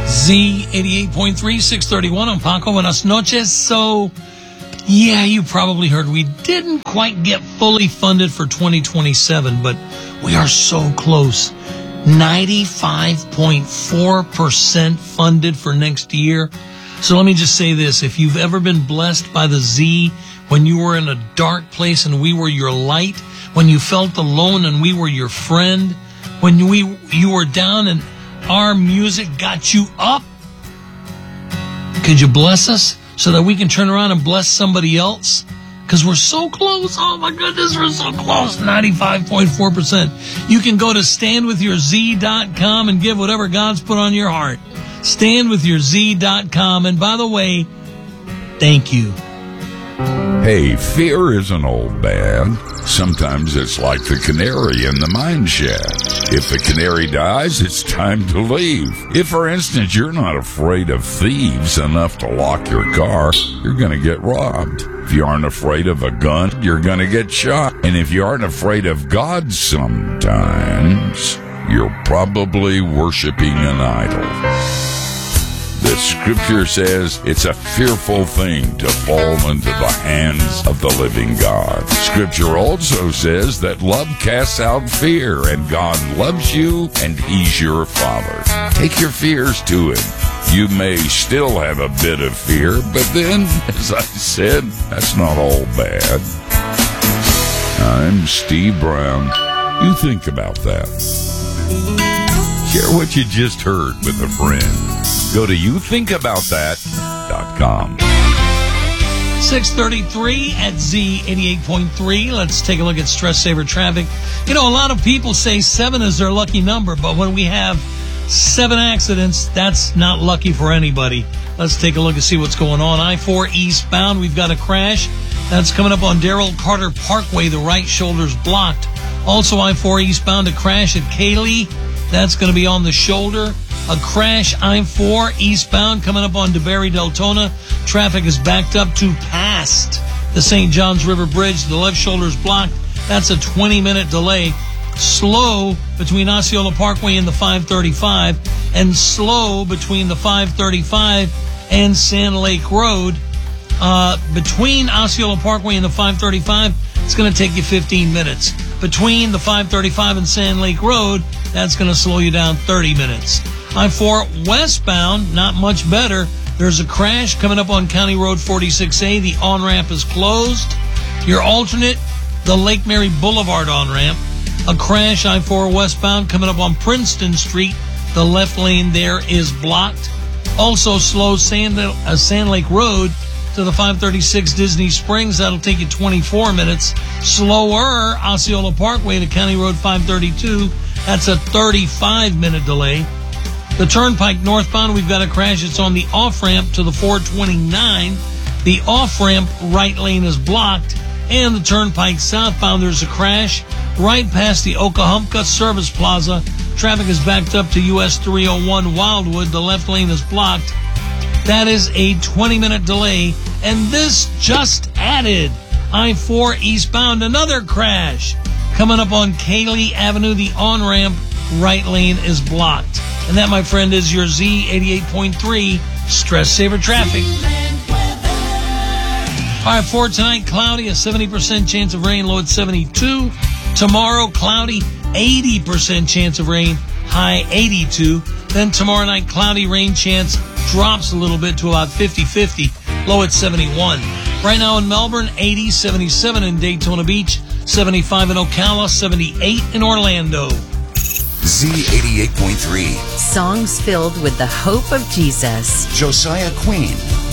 Z88.3, 631 on Paco. Buenas noches. So, yeah, you probably heard we didn't quite get fully funded for 2027, but we are so close. 95.4% funded for next year. So let me just say this. If you've ever been blessed by the Z, when you were in a dark place and we were your light, when you felt alone and we were your friend, when you were down and our music got you up, could you bless us so that we can turn around and bless somebody else? Because we're so close. Oh, my goodness, we're so close. 95.4%. You can go to standwithyourz.com and give whatever God's put on your heart. Standwithyourz.com. And by the way, thank you. Hey, fear isn't all bad. Sometimes it's like the canary in the mine shaft. If the canary dies, it's time to leave. If, for instance, you're not afraid of thieves enough to lock your car, you're going to get robbed. If you aren't afraid of a gun, you're going to get shot. And if you aren't afraid of God sometimes, you're probably worshiping an idol. The scripture says it's a fearful thing to fall into the hands of the living God. Scripture also says that love casts out fear, and God loves you, and He's your Father. Take your fears to Him. You may still have a bit of fear, but then, as I said, that's not all bad. I'm Steve Brown. You think about that. Share what you just heard with a friend. Go to youthinkaboutthat.com. 633 at Z88.3. Let's take a look at Stress Saver traffic. You know, a lot of people say 7 is their lucky number, but when we have 7 accidents, that's not lucky for anybody. Let's take a look and see what's going on. I-4 eastbound, we've got a crash. That's coming up on Darrell Carter Parkway. The right shoulder's blocked. Also, I-4 eastbound, a crash at Cayley. That's going to be on the shoulder. A crash, I-4 eastbound, coming up on DeBerry Deltona. Traffic is backed up to past the St. Johns River Bridge. The left shoulder's blocked. That's a 20-minute delay. Slow between Osceola Parkway and the 535, and slow between the 535 and Sand Lake Road. Between Osceola Parkway and the 535, it's going to take you 15 minutes. Between the 535 and Sand Lake Road, that's going to slow you down 30 minutes. I-4 westbound, not much better. There's a crash coming up on County Road 46A. The on-ramp is closed. Your alternate, the Lake Mary Boulevard on-ramp. A crash, I-4 westbound, coming up on Princeton Street. The left lane there is blocked. Also slow Sand Lake Road to the 536 Disney Springs. That'll take you 24 minutes. Slower Osceola Parkway to County Road 532. That's a 35-minute delay. The Turnpike northbound, we've got a crash. It's on the off-ramp to the 429. The off-ramp right lane is blocked. And the Turnpike southbound, there's a crash right past the Okahumpka Service Plaza. Traffic is backed up to US 301 Wildwood. The left lane is blocked. That is a 20-minute delay. And this just added I-4 eastbound, another crash. Coming up on Cayley Avenue, the on-ramp right lane is blocked. And that, my friend, is your Z88.3 Stress Saver Traffic. All right, for tonight, cloudy, a 70% chance of rain, low at 72. Tomorrow, cloudy, 80% chance of rain, high 82. Then tomorrow night, cloudy, rain chance drops a little bit to about 50-50, low at 71. Right now in Melbourne, 80, 77 in Daytona Beach, 75 in Ocala, 78 in Orlando. Z88.3. Songs filled with the hope of Jesus. Josiah Queen.